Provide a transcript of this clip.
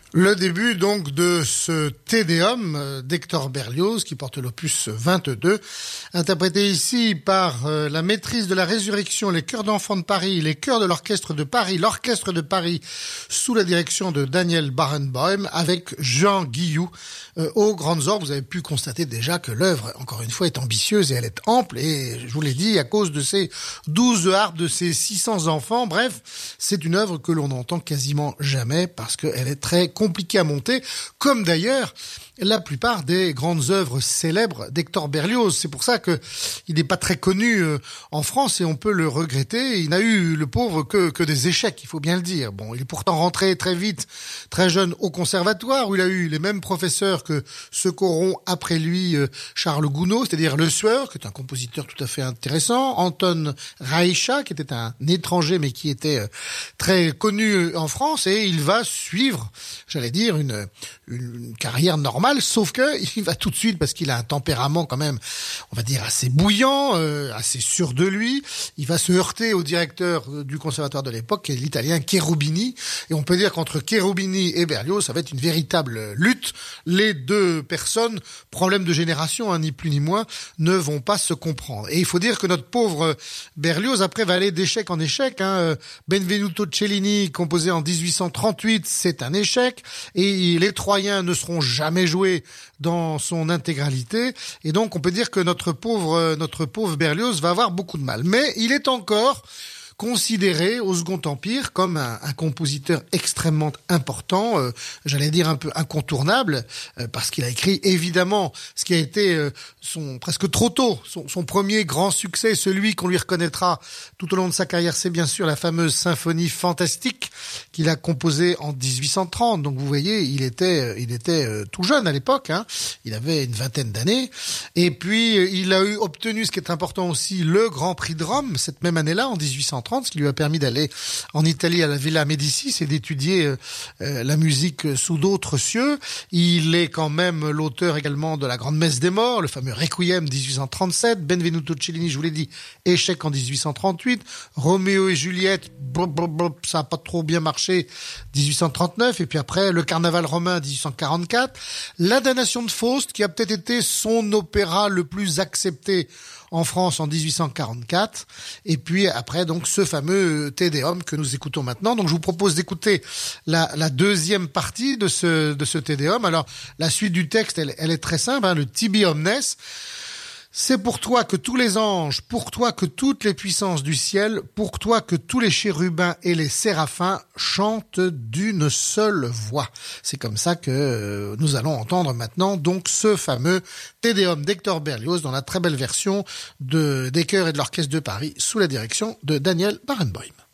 Le début donc de ce Te Deum d'Hector Berlioz qui porte l'opus 22, interprété ici par la Maîtrise de la Résurrection, les chœurs d'enfants de Paris, les chœurs de l'Orchestre de Paris, l'Orchestre de Paris sous la direction de Daniel Barenboim avec Jean Guillou aux grandes orgues. Vous avez pu constater déjà que l'œuvre, encore une fois, est ambitieuse et elle est ample et je vous l'ai dit, à cause de ces 12 harpes, de ces 600 enfants, bref, c'est une œuvre que l'on n'entend quasiment jamais parce qu'elle est très compliqué à monter, comme d'ailleurs la plupart des grandes œuvres célèbres d'Hector Berlioz. C'est pour ça que il n'est pas très connu en France et on peut le regretter. Il n'a eu, le pauvre, que des échecs, il faut bien le dire. Bon, il est pourtant rentré très vite, très jeune, au conservatoire où il a eu les mêmes professeurs que ceux qu'auront après lui Charles Gounod, c'est-à-dire Le Sueur, qui est un compositeur tout à fait intéressant, Anton Reicha, qui était un étranger mais qui était très connu en France, et il va suivre, j'allais dire, une carrière normale, sauf que il va tout de suite, parce qu'il a un tempérament quand même, on va dire, assez bouillant, assez sûr de lui, il va se heurter au directeur du conservatoire de l'époque, qui est l'italien Cherubini, et on peut dire qu'entre Cherubini et Berlioz, ça va être une véritable lutte. Les deux personnes, problème de génération, hein, ni plus ni moins, ne vont pas se comprendre. Et il faut dire que notre pauvre Berlioz, après, va aller d'échec en échec, hein. Benvenuto Cellini, composé en 1838, c'est un échec, et les Troyens ne seront jamais joués dans son intégralité, et donc on peut dire que notre pauvre Berlioz va avoir beaucoup de mal. Mais il est encore considéré au Second Empire comme un compositeur extrêmement important, j'allais dire un peu incontournable, parce qu'il a écrit évidemment ce qui a été presque trop tôt, son premier grand succès, celui qu'on lui reconnaîtra tout au long de sa carrière, c'est bien sûr la fameuse symphonie fantastique qu'il a composée en 1830. Donc vous voyez, il était tout jeune à l'époque, hein. Il avait une vingtaine d'années, et puis il a obtenu, ce qui est important aussi, le Grand Prix de Rome cette même année-là, en 1830, ce qui lui a permis d'aller en Italie à la Villa Médicis et d'étudier la musique sous d'autres cieux. Il est quand même l'auteur également de la Grande Messe des Morts, le fameux Requiem 1837, Benvenuto Cellini, je vous l'ai dit, échec en 1838, Roméo et Juliette, ça n'a pas trop bien marché, 1839, et puis après le Carnaval romain 1844, la Damnation de Faust, qui a peut-être été son opéra le plus accepté en France en 1844, et puis après donc ce fameux Te Deum que nous écoutons maintenant. Donc je vous propose d'écouter la deuxième partie de ce Te Deum. Alors la suite du texte, elle est très simple, hein, le Tibi Omnes. C'est pour toi que tous les anges, pour toi que toutes les puissances du ciel, pour toi que tous les chérubins et les séraphins chantent d'une seule voix. C'est comme ça que nous allons entendre maintenant donc ce fameux Te Deum d'Hector Berlioz dans la très belle version des chœurs et de l'Orchestre de Paris sous la direction de Daniel Barenboim.